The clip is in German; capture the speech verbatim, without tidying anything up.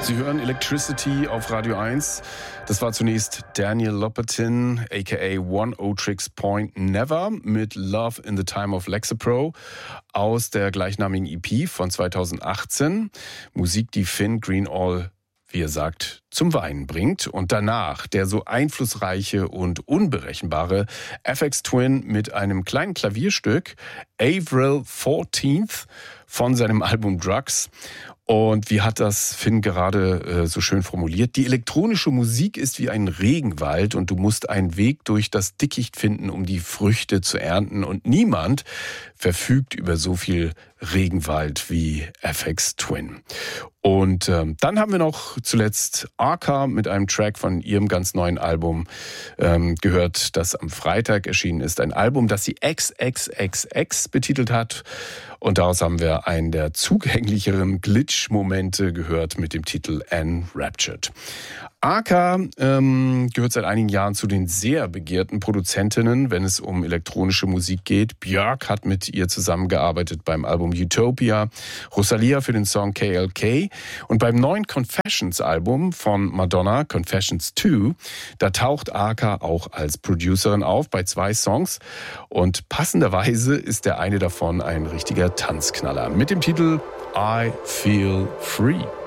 Sie hören Electricity auf Radio eins. Das war zunächst Daniel Lopatin, aka One Otrix Point Never mit Love in the Time of Lexapro aus der gleichnamigen E P von zweitausendachtzehn. Musik, die Finn Greenall, wie er sagt, zum Weinen bringt. Und danach der so einflussreiche und unberechenbare Aphex Twin mit einem kleinen Klavierstück, Avril fourteenth, von seinem Album Drugs. Und wie hat das Finn gerade äh, so schön formuliert? Die elektronische Musik ist wie ein Regenwald und du musst einen Weg durch das Dickicht finden, um die Früchte zu ernten. Und niemand verfügt über so viel Regenwald wie Aphex Twin. Und ähm, dann haben wir noch zuletzt Arca mit einem Track von ihrem ganz neuen Album ähm, gehört, das am Freitag erschienen ist. Ein Album, das sie X X X X betitelt hat. Und daraus haben wir einen der zugänglicheren Glitch-Momente gehört mit dem Titel Enraptured. Arca ähm, gehört seit einigen Jahren zu den sehr begehrten Produzentinnen, wenn es um elektronische Musik geht. Björk hat mit ihr zusammengearbeitet beim Album Utopia, Rosalia für den Song K L K und beim neuen Confessions-Album von Madonna, Confessions two, da taucht Arca auch als Producerin auf bei zwei Songs und passenderweise ist der eine davon ein richtiger Tanzknaller mit dem Titel I Feel Free.